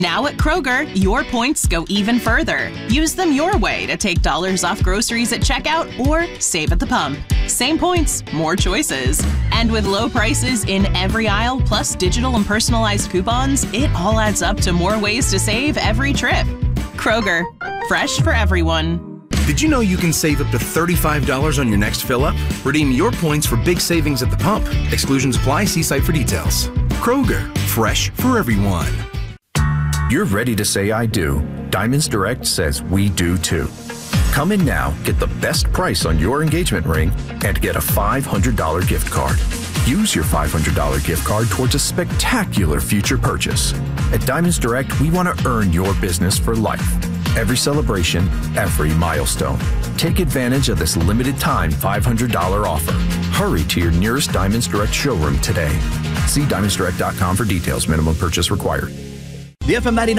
Now at Kroger, your points go even further. Use them your way to take dollars off groceries at checkout or save at the pump. Same points, more choices. And with low prices in every aisle, plus digital and personalized coupons, it all adds up to more ways to save every trip. Kroger, fresh for everyone. Did you know you can save up to $35 on your next fill-up? Redeem your points for big savings at the pump. Exclusions apply. See site for details. Kroger, fresh for everyone. You're ready to say I do. Diamonds Direct says we do too. Come in now, get the best price on your engagement ring, and get a $500 gift card. Use your $500 gift card towards a spectacular future purchase. At Diamonds Direct, we want to earn your business for life. Every celebration, every milestone. Take advantage of this limited time $500 offer. Hurry to your nearest Diamonds Direct showroom today. See diamondsdirect.com for details. Minimum purchase required. The FM 99